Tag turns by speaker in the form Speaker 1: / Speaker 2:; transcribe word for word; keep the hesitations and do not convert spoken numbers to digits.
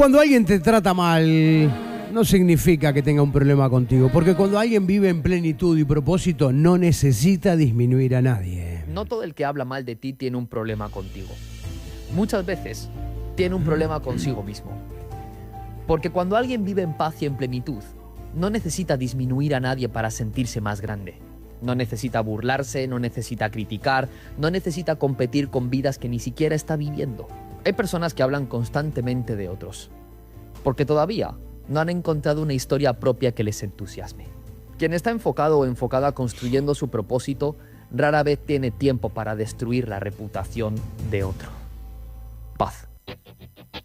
Speaker 1: Cuando alguien te trata mal, no significa que tenga un problema contigo, porque cuando alguien vive en plenitud y propósito, no necesita disminuir a nadie.
Speaker 2: No todo el que habla mal de ti tiene un problema contigo. Muchas veces tiene un problema consigo mismo. Porque cuando alguien vive en paz y en plenitud, no necesita disminuir a nadie para sentirse más grande. No necesita burlarse, no necesita criticar, no necesita competir con vidas que ni siquiera está viviendo. Hay personas que hablan constantemente de otros, porque todavía no han encontrado una historia propia que les entusiasme. Quien está enfocado o enfocada construyendo su propósito, rara vez tiene tiempo para destruir la reputación de otro. Paz.